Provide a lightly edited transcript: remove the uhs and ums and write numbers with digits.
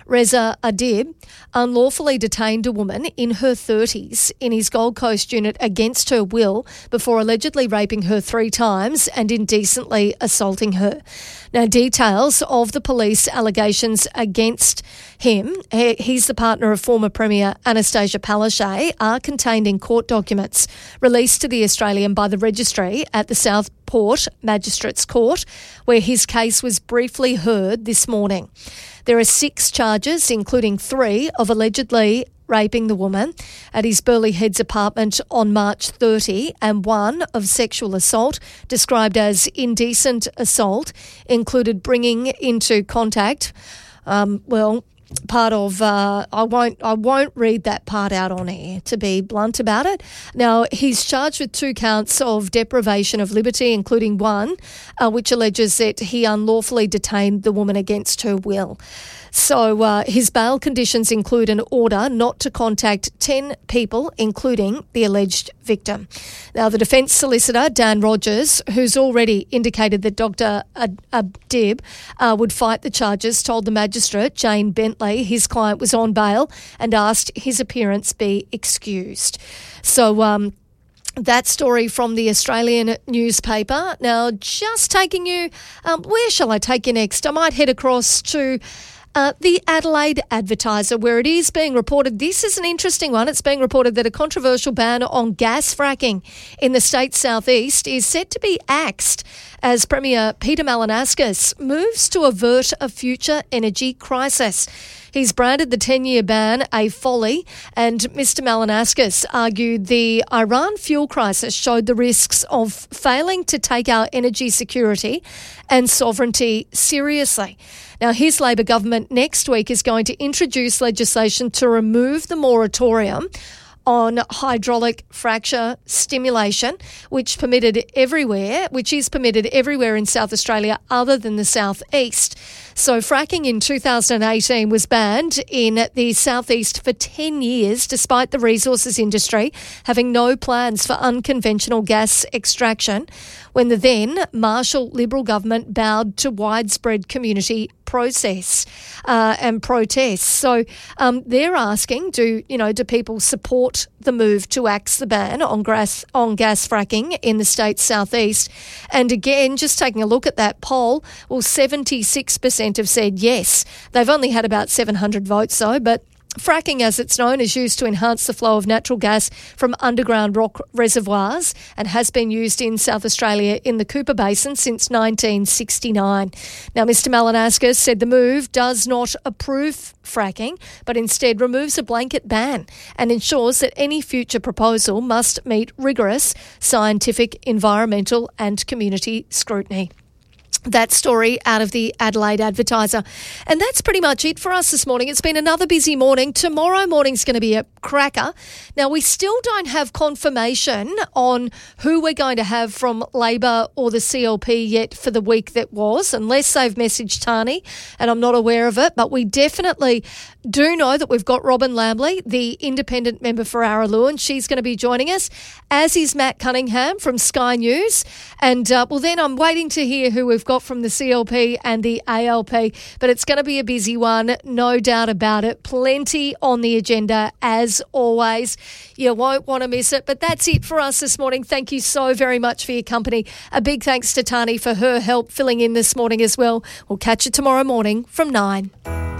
Reza Adib unlawfully detained a woman in her 30s in his Gold Coast unit against her will before allegedly raping her 3 times and indecently assaulting her. Now, details of the police allegations against him, he's the partner of former Premier Anastasia Palaszczuk, are contained in court documents released to the Australian by the Registry at the Southport Magistrates Court, where his case was briefly heard this morning. There are 6 charges, including 3 of allegedly raping the woman at his Burleigh Heads apartment on March 30 and 1 of sexual assault, described as indecent assault, included bringing into contact, part of, I won't read that part out on air, to be blunt about it. Now, he's charged with 2 counts of deprivation of liberty, including one which alleges that he unlawfully detained the woman against her will. So his bail conditions include an order not to contact 10 people, including the alleged victim. Now, the defence solicitor, Dan Rogers, who's already indicated that Dr. Adib would fight the charges, told the magistrate, Jane Bentley, his client was on bail and asked his appearance be excused. So that story from the Australian newspaper. Now, just taking you, where shall I take you next? I might head across to the Adelaide Advertiser, where it is being reported, this is an interesting one, it's being reported that a controversial ban on gas fracking in the state's southeast is set to be axed as Premier Peter Malinauskas moves to avert a future energy crisis. He's branded the 10-year ban a folly, and Mr. Malinauskas argued the Iran fuel crisis showed the risks of failing to take our energy security and sovereignty seriously. Now, his Labor government next week is going to introduce legislation to remove the moratorium on hydraulic fracture stimulation, which is permitted everywhere in South Australia other than the southeast. So fracking in 2018 was banned in the southeast for 10 years, despite the resources industry having no plans for unconventional gas extraction, when the then Marshall Liberal government bowed to widespread community process and protests. So they're asking, do people support the move to axe the ban on gas fracking in the state's southeast? And again, just taking a look at that poll, well, 76% have said yes. They've only had about 700 votes though, but fracking, as it's known, is used to enhance the flow of natural gas from underground rock reservoirs and has been used in South Australia in the Cooper Basin since 1969. Now, Mr. Malinauskas said the move does not approve fracking, but instead removes a blanket ban and ensures that any future proposal must meet rigorous scientific, environmental and community scrutiny. That story out of the Adelaide Advertiser. And that's pretty much it for us this morning. It's been another busy morning. Tomorrow morning's going to be a cracker. Now, we still don't have confirmation on who we're going to have from Labor or the CLP yet for the week that was, unless they've messaged Tani, and I'm not aware of it. But we definitely do know that we've got Robin Lambley, the independent member for Araloo, and she's going to be joining us, as is Matt Cunningham from Sky News. And, then I'm waiting to hear who we've got from the CLP and the ALP, but it's going to be a busy one, no doubt about it. Plenty on the agenda, as always. You won't want to miss it, but that's it for us this morning. Thank you so very much for your company. A big thanks to Tani for her help filling in this morning as well. We'll catch you tomorrow morning from 9.